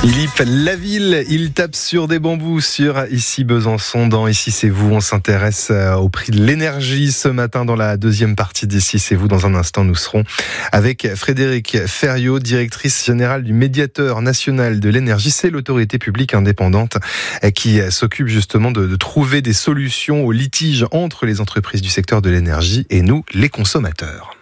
Philippe Laville, il tape sur des bambous sur Ici Besançon. Dans Ici c'est vous, on s'intéresse au prix de l'énergie ce matin dans la deuxième partie d'Ici c'est vous. Dans un instant, nous serons avec Frédéric Ferriot, directrice générale du médiateur national de l'énergie. C'est l'autorité publique indépendante qui s'occupe justement de trouver des solutions aux litiges entre les entreprises du secteur de l'énergie et nous, les consommateurs.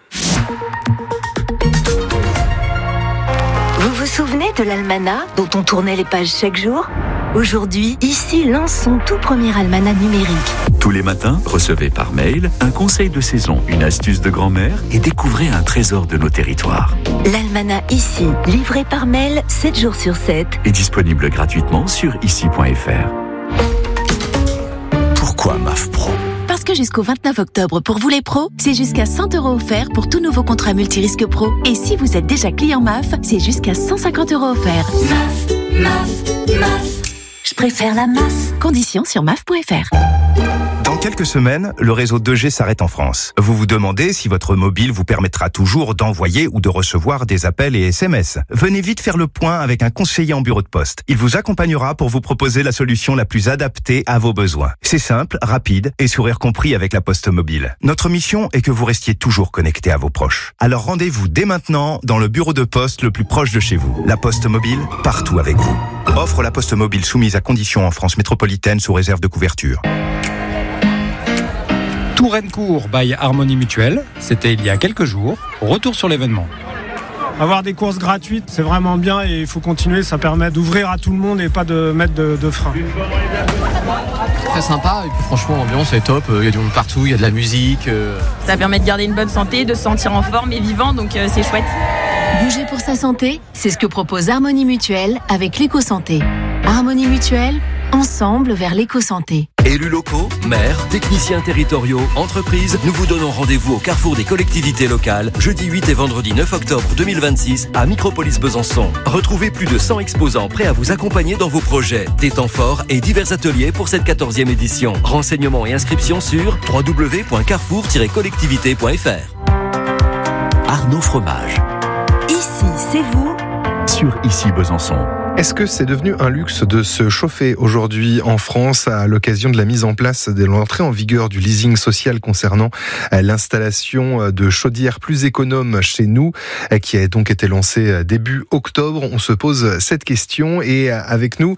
Vous vous souvenez de l'almanach dont on tournait les pages chaque jour ? Aujourd'hui, Ici lance son tout premier almanach numérique. Tous les matins, recevez par mail un conseil de saison, une astuce de grand-mère et découvrez un trésor de nos territoires. L'almanach Ici, livré par mail 7 jours sur 7. Est disponible gratuitement sur ici.fr. Pourquoi MAF Pro ? Parce que jusqu'au 29 octobre, pour vous les pros, c'est jusqu'à 100 € offerts pour tout nouveau contrat multirisque pro. Et si vous êtes déjà client MAF, c'est jusqu'à 150 € offerts. MAF. Je préfère la MAF. Conditions sur maf.fr. Dans quelques semaines, le réseau 2G s'arrête en France. Vous vous demandez si votre mobile vous permettra toujours d'envoyer ou de recevoir des appels et SMS. Venez vite faire le point avec un conseiller en bureau de poste. Il vous accompagnera pour vous proposer la solution la plus adaptée à vos besoins. C'est simple, rapide et sourire compris avec la Poste Mobile. Notre mission est que vous restiez toujours connecté à vos proches. Alors rendez-vous dès maintenant dans le bureau de poste le plus proche de chez vous. La Poste Mobile, partout avec vous. Offre la Poste Mobile soumise à conditions en France métropolitaine sous réserve de couverture. Touraine-Court by Harmonie Mutuelle, c'était il y a quelques jours. Retour sur l'événement. Avoir des courses gratuites, c'est vraiment bien et il faut continuer, ça permet d'ouvrir à tout le monde et pas de mettre de frein. Très sympa et puis franchement l'ambiance est top, il y a du monde partout, il y a de la musique. Ça permet de garder une bonne santé, de se sentir en forme et vivant, donc c'est chouette. Bouger pour sa santé, c'est ce que propose Harmonie Mutuelle avec l'éco-santé. Harmonie Mutuelle, ensemble vers l'éco-santé. Élus locaux, maires, techniciens territoriaux, entreprises, nous vous donnons rendez-vous au carrefour des collectivités locales, jeudi 8 et vendredi 9 octobre 2026 à Micropolis Besançon. Retrouvez plus de 100 exposants prêts à vous accompagner dans vos projets. Des temps forts et divers ateliers pour cette 14e édition. Renseignements et inscriptions sur www.carrefour-collectivité.fr. Arnaud Fromage. Ici, c'est vous. Sur Ici Besançon. Est-ce que c'est devenu un luxe de se chauffer aujourd'hui en France à l'occasion de la mise en place de l'entrée en vigueur du leasing social concernant l'installation de chaudières plus économes chez nous, qui a donc été lancée début octobre? On se pose cette question et avec nous,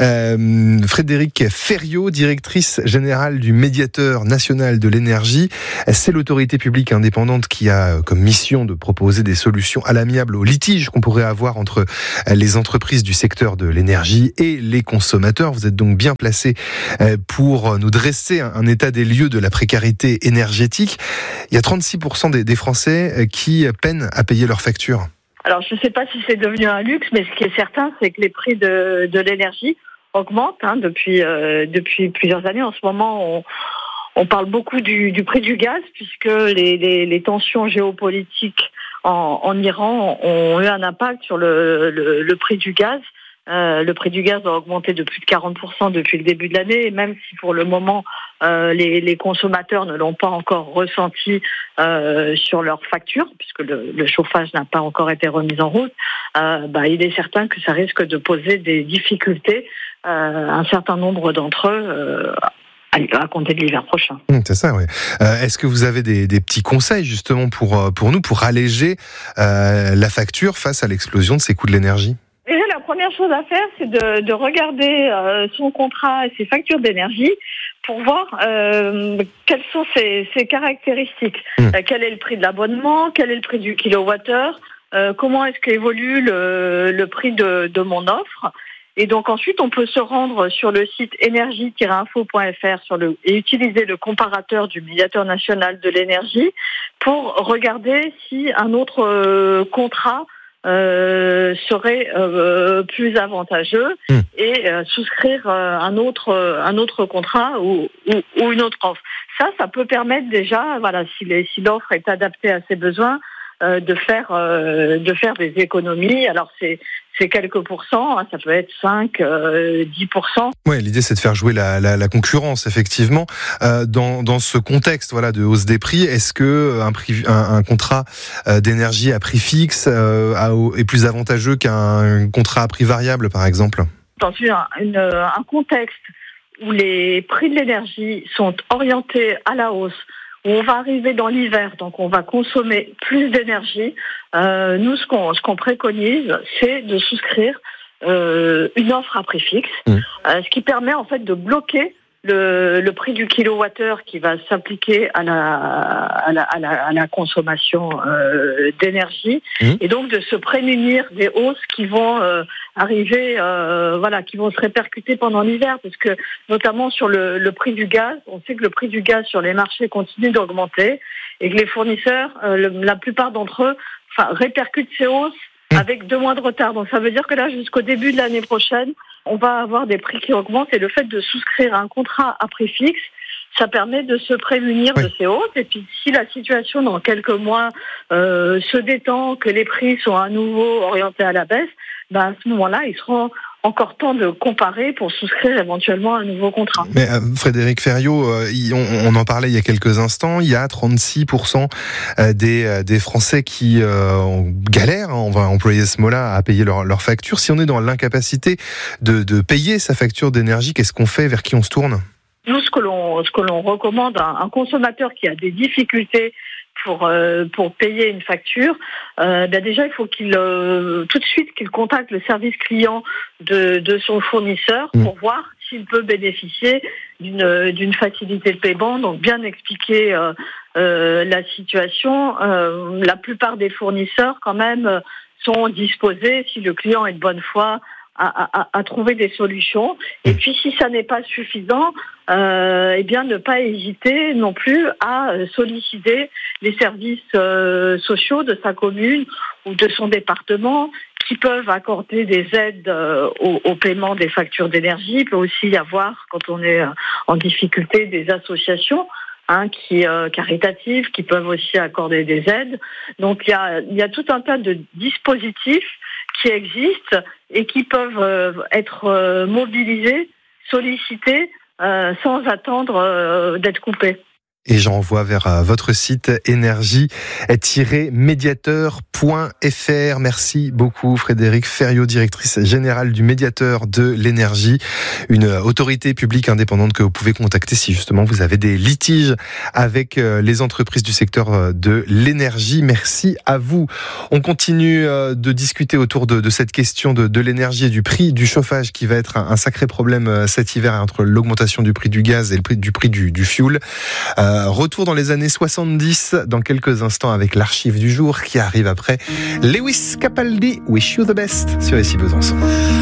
Frédéric Ferriot, directrice générale du médiateur national de l'énergie. C'est l'autorité publique indépendante qui a comme mission de proposer des solutions à l'amiable aux litiges qu'on pourrait avoir entre les entreprises du secteur de l'énergie et les consommateurs. Vous êtes donc bien placé pour nous dresser un état des lieux de la précarité énergétique. Il y a 36% des Français qui peinent à payer leurs factures. Alors, je ne sais pas si c'est devenu un luxe, mais ce qui est certain, c'est que les prix de l'énergie augmentent depuis plusieurs années. En ce moment, on parle beaucoup du prix du gaz, puisque les tensions géopolitiques en Iran ont eu un impact sur le prix du gaz. Le prix du gaz a augmenté de plus de 40% depuis le début de l'année, et même si pour le moment les consommateurs ne l'ont pas encore ressenti sur leur facture, puisque le chauffage n'a pas encore été remis en route, il est certain que ça risque de poser des difficultés à un certain nombre d'entre eux à compter de l'hiver prochain. C'est ça, oui. Est-ce que vous avez des petits conseils justement pour nous, pour alléger la facture face à l'explosion de ces coûts de l'énergie? Déjà, la première chose à faire, c'est de regarder son contrat et ses factures d'énergie pour voir quelles sont ses caractéristiques. Quel est le prix de l'abonnement, quel est le prix du kilowattheure, comment est-ce qu'évolue le prix de mon offre. Et donc ensuite, on peut se rendre sur le site énergie-info.fr et utiliser le comparateur du médiateur national de l'énergie pour regarder si un autre contrat serait plus avantageux et souscrire un autre contrat ou une autre offre. Ça peut permettre déjà, si l'offre est adaptée à ses besoins, de faire des économies. Alors c'est c'est quelques pourcents, ça peut être 5, 10%. Ouais, l'idée c'est de faire jouer la concurrence, effectivement. Dans ce contexte, voilà, de hausse des prix, est-ce que un contrat d'énergie à prix fixe est plus avantageux qu'un contrat à prix variable, par exemple? Dans un contexte où les prix de l'énergie sont orientés à la hausse, où on va arriver dans l'hiver, donc on va consommer plus d'énergie, nous, ce qu'on préconise, c'est de souscrire une offre à prix fixe, ce qui permet en fait de bloquer le prix du kilowattheure qui va s'appliquer à la consommation d'énergie, et donc de se prémunir des hausses qui vont arriver, qui vont se répercuter pendant l'hiver, parce que notamment sur le prix du gaz, on sait que le prix du gaz sur les marchés continue d'augmenter et que les fournisseurs, la plupart d'entre eux, répercutent ces hausses avec 2 mois de retard. Donc ça veut dire que là, jusqu'au début de l'année prochaine, on va avoir des prix qui augmentent, et le fait de souscrire un contrat à prix fixe, ça permet de se prémunir de ces hausses. Et puis si la situation dans quelques mois se détend, que les prix sont à nouveau orientés à la baisse, à ce moment-là, ils seront encore temps de comparer pour souscrire éventuellement un nouveau contrat. Mais Frédéric Ferriot, on en parlait il y a quelques instants, il y a 36% des Français qui galèrent, on va employer ce mot-là, à payer leur facture. Si on est dans l'incapacité de payer sa facture d'énergie, qu'est-ce qu'on fait? Vers qui on se tourne? Nous, ce que l'on recommande à un consommateur qui a des difficultés pour payer une facture, déjà il faut qu'il tout de suite qu'il contacte le service client de son fournisseur pour voir s'il peut bénéficier d'une facilité de paiement, donc bien expliquer la situation. La plupart des fournisseurs quand même sont disposés, si le client est de bonne foi, à trouver des solutions. Et puis si ça n'est pas suffisant, ne pas hésiter non plus à solliciter les services sociaux de sa commune ou de son département, qui peuvent accorder des aides au paiement des factures d'énergie. Il peut aussi y avoir, quand on est en difficulté, des associations caritatives qui peuvent aussi accorder des aides. Donc il y a tout un tas de dispositifs qui existent et qui peuvent être mobilisés, sollicités, sans attendre d'être coupés. Et j'envoie vers votre site énergie-médiateur.fr. Merci beaucoup Frédéric Ferriot, directrice générale du Médiateur de l'énergie, une autorité publique indépendante que vous pouvez contacter si justement vous avez des litiges avec les entreprises du secteur de l'énergie. Merci à vous. On continue de discuter autour de cette question de l'énergie et du prix du chauffage qui va être un sacré problème cet hiver entre l'augmentation du prix du gaz et le prix du fioul. Retour dans les années 70 dans quelques instants avec l'archive du jour qui arrive après Lewis Capaldi, Wish You the Best sur ici Besançon.